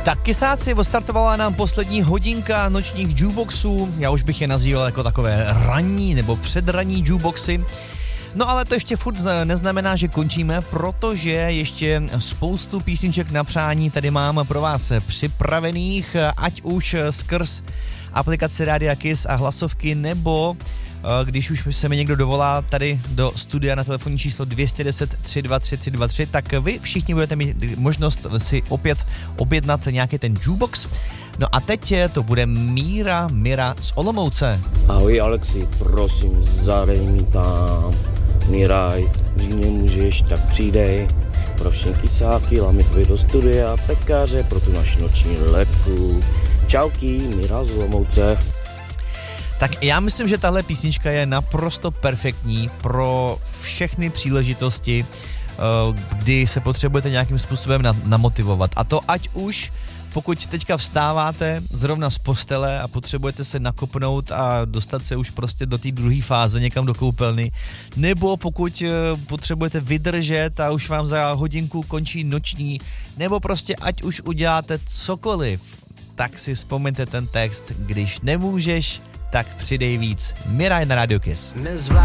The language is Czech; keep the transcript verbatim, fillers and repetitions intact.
Tak kysáci, odstartovala nám poslední hodinka nočních jukeboxů, já už bych je nazýval jako takové ranní nebo předranní jukeboxy. No ale to ještě furt neznamená, že končíme, protože ještě spoustu písniček na přání tady mám pro vás připravených, ať už skrz aplikaci Rádia Kiss a hlasovky, nebo když už se mi někdo dovolá tady do studia na telefonní číslo dvě jedna deset, tři dva tři, tři dva tři, tak vy všichni budete mít možnost si opět objednat nějaký ten jukebox. No a teď to bude Míra Mira z Olomouce. Ahoj Alexi, prosím, zadej mi tam. Míraj, když nemůžeš, tak přijdej. Pro všechny kysáky, lamitvoji do studia, pekáře pro tu naši noční lepku. Čauky, Míra z Olomouce. Tak já myslím, že tahle písnička je naprosto perfektní pro všechny příležitosti, kdy se potřebujete nějakým způsobem namotivovat. A to ať už pokud teďka vstáváte zrovna z postele a potřebujete se nakopnout a dostat se už prostě do té druhé fáze někam do koupelny, nebo pokud potřebujete vydržet a už vám za hodinku končí noční, nebo prostě ať už uděláte cokoliv, tak si vzpomeňte ten text, když nemůžeš, tak přidej víc. Miraj na Radio Kiss. Nezvládnu